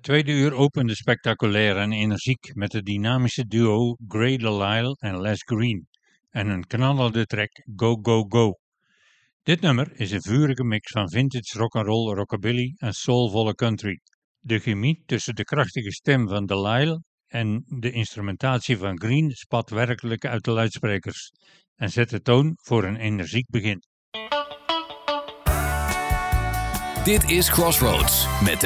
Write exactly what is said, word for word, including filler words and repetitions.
Het tweede uur opende spectaculair en energiek met het dynamische duo Gray Delisle en Les Green en een knallende track Go Go Go. Dit nummer is een vurige mix van vintage rock'n'roll, rockabilly en soulvolle country. De chemie tussen de krachtige stem van Delisle en de instrumentatie van Green spat werkelijk uit de luidsprekers en zet de toon voor een energiek begin. Dit is Crossroads met